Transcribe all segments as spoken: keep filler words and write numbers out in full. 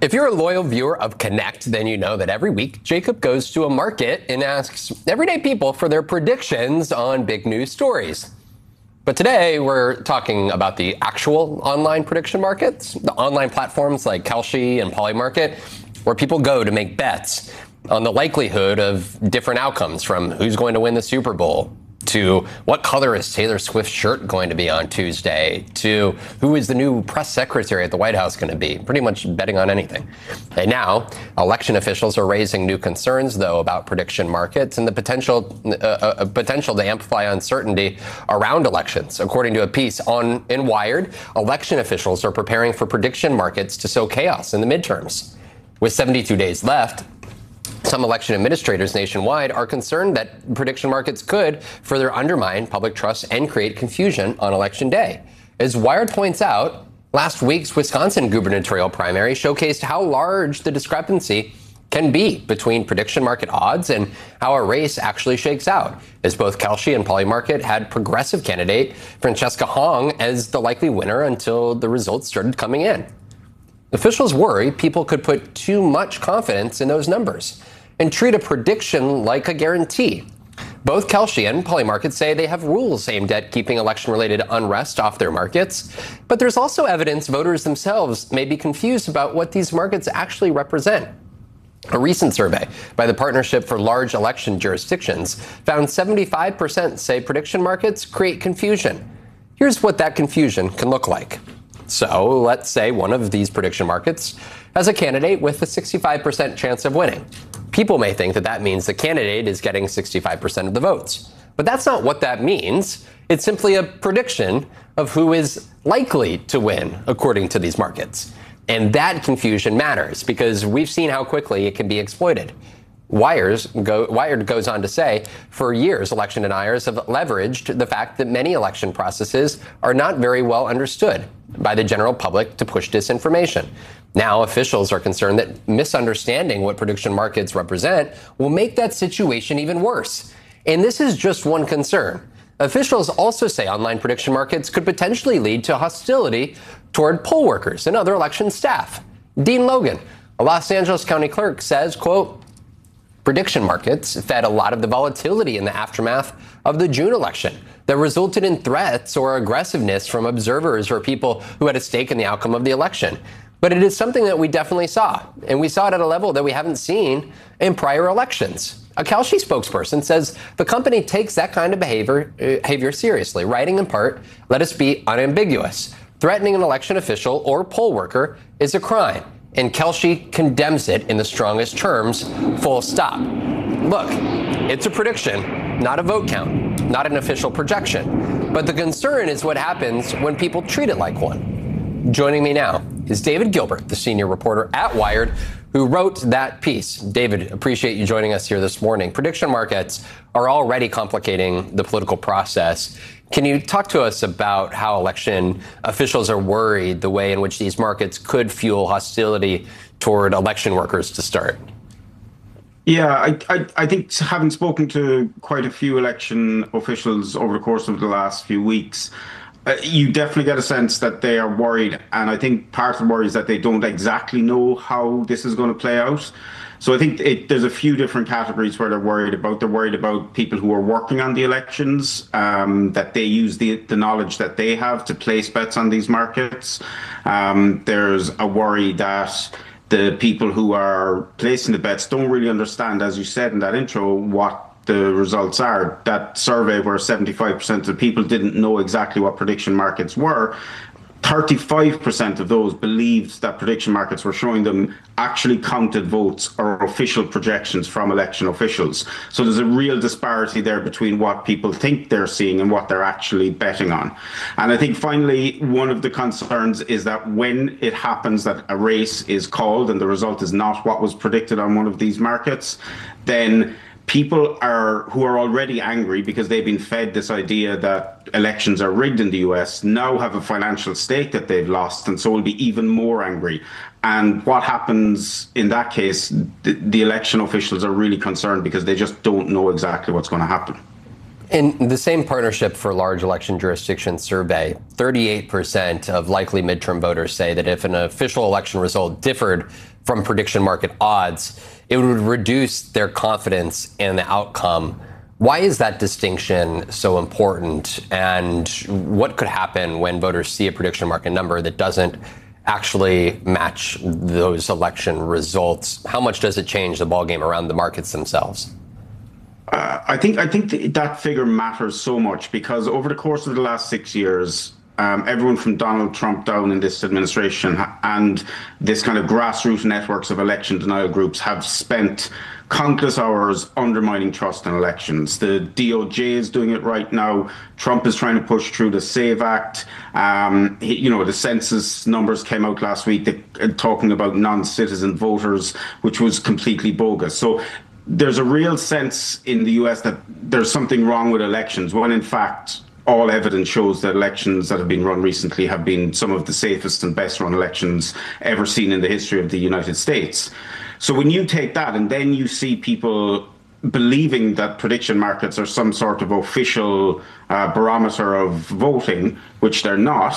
If you're a loyal viewer of Connect, then you know that every week Jacob goes to a market and asks everyday people for their predictions on big news stories. But today we're talking about the actual online prediction markets, the online platforms like Kalshi and Polymarket, where people go to make bets on the likelihood of different outcomes, from who's going to win the Super Bowl, to what color is Taylor Swift's shirt going to be on Tuesday, to who is the new press secretary at the White House going to be, pretty much betting on anything. And now, election officials are raising new concerns, though, about prediction markets and the potential uh, uh, potential to amplify uncertainty around elections. According to a piece on in Wired, election officials are preparing for prediction markets to sow chaos in the midterms. With seventy-two days left, some election administrators nationwide are concerned that prediction markets could further undermine public trust and create confusion on Election Day. As Wired points out, last week's Wisconsin gubernatorial primary showcased how large the discrepancy can be between prediction market odds and how a race actually shakes out, as both Kalshi and Polymarket had progressive candidate Francesca Hong as the likely winner until the results started coming in. Officials worry people could put too much confidence in those numbers and treat a prediction like a guarantee. Both Kalshi and Polymarket say they have rules aimed at keeping election-related unrest off their markets, but there's also evidence voters themselves may be confused about what these markets actually represent. A recent survey by the Partnership for Large Election Jurisdictions found seventy-five percent say prediction markets create confusion. Here's what that confusion can look like. So let's say one of these prediction markets has a candidate with a sixty-five percent chance of winning. People may think that that means the candidate is getting sixty-five percent of the votes. But that's not what that means. It's simply a prediction of who is likely to win, according to these markets. And that confusion matters because we've seen how quickly it can be exploited. Wires go, Wired goes on to say, for years, election deniers have leveraged the fact that many election processes are not very well understood by the general public to push disinformation. Now, officials are concerned that misunderstanding what prediction markets represent will make that situation even worse. And this is just one concern. Officials also say online prediction markets could potentially lead to hostility toward poll workers and other election staff. Dean Logan, a Los Angeles County clerk, says, quote, prediction markets fed a lot of the volatility in the aftermath of the June election that resulted in threats or aggressiveness from observers or people who had a stake in the outcome of the election. But it is something that we definitely saw, and we saw it at a level that we haven't seen in prior elections. A Kalshi spokesperson says the company takes that kind of behavior, uh, behavior seriously, writing in part, "Let us be unambiguous. Threatening an election official or poll worker is a crime, and Kalshi condemns it in the strongest terms, full stop." Look, it's a prediction, not a vote count, not an official projection. But the concern is what happens when people treat it like one. Joining me now is David Gilbert, the senior reporter at Wired, who wrote that piece. David, appreciate you joining us here this morning. Prediction markets are already complicating the political process. Can you talk to us about how election officials are worried the way in which these markets could fuel hostility toward election workers to start? Yeah, I, I, I think having spoken to quite a few election officials over the course of the last few weeks, uh, you definitely get a sense that they are worried. And I think part of the worry is that they don't exactly know how this is going to play out. So I think it, there's a few different categories where they're worried about. They're worried about people who are working on the elections, um, that they use the, the knowledge that they have to place bets on these markets. Um, there's a worry that the people who are placing the bets don't really understand, as you said in that intro, what the results are. That survey where seventy-five percent of people didn't know exactly what prediction markets were, thirty-five percent of those believed that prediction markets were showing them actually counted votes or official projections from election officials. So there's a real disparity there between what people think they're seeing and what they're actually betting on. And I think finally, one of the concerns is that when it happens that a race is called and the result is not what was predicted on one of these markets, then people are who are already angry because they've been fed this idea that elections are rigged in the U S now have a financial stake that they've lost, and so will be even more angry. And what happens in that case, the, the election officials are really concerned because they just don't know exactly what's going to happen. In the same Partnership for Large Election Jurisdictions survey, thirty-eight percent of likely midterm voters say that if an official election result differed from prediction market odds, it would reduce their confidence in the outcome. Why is that distinction so important? And what could happen when voters see a prediction market number that doesn't actually match those election results? How much does it change the ballgame around the markets themselves? Uh, I think I think th- that figure matters so much because over the course of the last six years, um, everyone from Donald Trump down in this administration ha- and this kind of grassroots networks of election denial groups have spent countless hours undermining trust in elections. The D O J is doing it right now. Trump is trying to push through the SAVE Act. Um, he, you know, the census numbers came out last week that, uh, talking about non-citizen voters, which was completely bogus. So there's a real sense in the U S that there's something wrong with elections, when in fact all evidence shows that elections that have been run recently have been some of the safest and best run elections ever seen in the history of the United States. So when you take that and then you see people believing that prediction markets are some sort of official uh, barometer of voting, which they're not,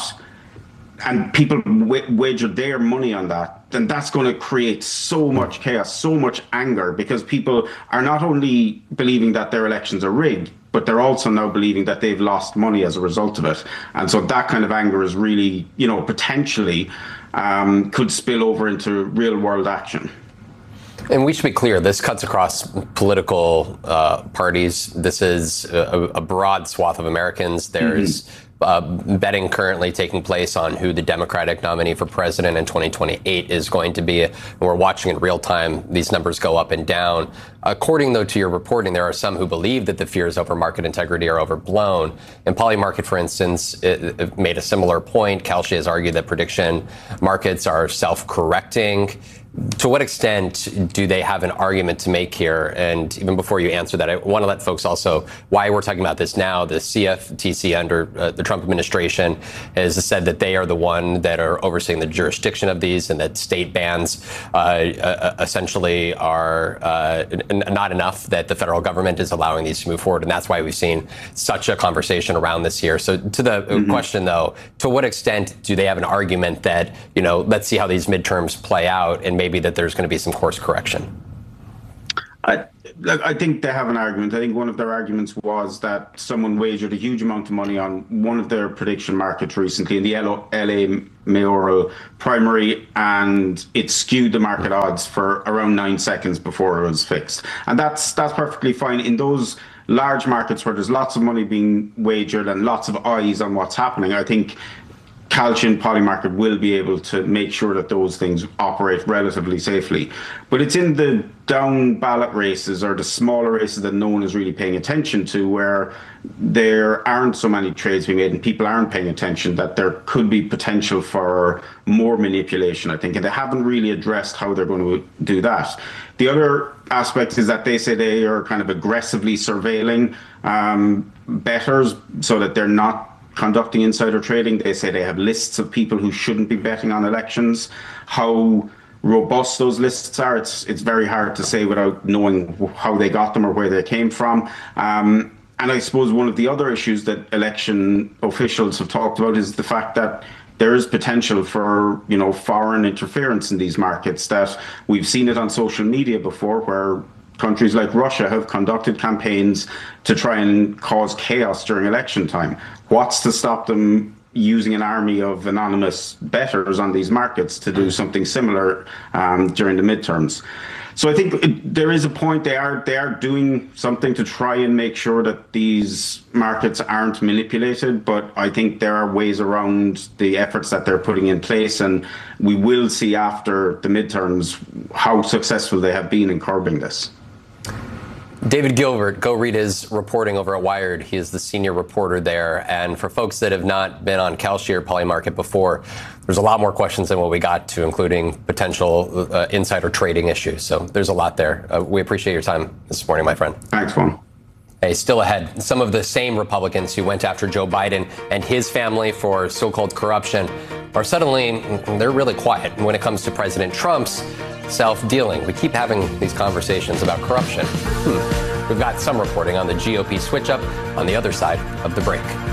and people w- wager their money on that, then that's going to create so much chaos, so much anger, because people are not only believing that their elections are rigged, but they're also now believing that they've lost money as a result of it. And so that kind of anger is really, you know, potentially um, could spill over into real world action. And we should be clear, this cuts across political uh, parties. This is a, a broad swath of Americans. There's mm-hmm. Uh, betting currently taking place on who the Democratic nominee for president in twenty twenty-eight is going to be. And we're watching in real time these numbers go up and down. According, though, to your reporting, there are some who believe that the fears over market integrity are overblown. And Polymarket, for instance, it, it made a similar point. Kalshi has argued that prediction markets are self-correcting. To what extent do they have an argument to make here? And even before you answer that, I want to let folks also, why we're talking about this now, the C F T C under uh, the Trump administration has said that they are the one that are overseeing the jurisdiction of these, and that state bans uh, uh, essentially are uh, n- not enough, that the federal government is allowing these to move forward. And that's why we've seen such a conversation around this here. So to the mm-hmm. question, though, to what extent do they have an argument that, you know, let's see how these midterms play out, and maybe that there's going to be some course correction? I, I think they have an argument. I think one of their arguments was that someone wagered a huge amount of money on one of their prediction markets recently in the L A mayoral primary, and it skewed the market odds for around nine seconds before it was fixed. And that's that's perfectly fine in those large markets where there's lots of money being wagered and lots of eyes on what's happening. I think Kalshi and Polymarket will be able to make sure that those things operate relatively safely. But it's in the down ballot races, or the smaller races that no one is really paying attention to, where there aren't so many trades being made and people aren't paying attention, that there could be potential for more manipulation, I think. And they haven't really addressed how they're going to do that. The other aspect is that they say they are kind of aggressively surveilling um, bettors so that they're not conducting insider trading. They say they have lists of people who shouldn't be betting on elections. How robust those lists are, it's it's very hard to say without knowing how they got them or where they came from. Um, and I suppose one of the other issues that election officials have talked about is the fact that there is potential for, you know, foreign interference in these markets, that we've seen it on social media before, where countries like Russia have conducted campaigns to try and cause chaos during election time. What's to stop them using an army of anonymous bettors on these markets to do something similar um, during the midterms? So I think it, there is a point. They are they are doing something to try and make sure that these markets aren't manipulated. But I think there are ways around the efforts that they're putting in place, and we will see after the midterms how successful they have been in curbing this. David Gilbert, go read his reporting over at Wired. He is the senior reporter there. And for folks that have not been on Kalshi or Polymarket before, there's a lot more questions than what we got to, including potential uh, insider trading issues. So there's a lot there. Uh, we appreciate your time this morning, my friend. Thanks, Juan. Hey, still ahead, some of the same Republicans who went after Joe Biden and his family for so-called corruption are suddenly, they're really quiet when it comes to President Trump's self-dealing. We keep having these conversations about corruption. Hmm. We've got some reporting on the G O P switch up on the other side of the break.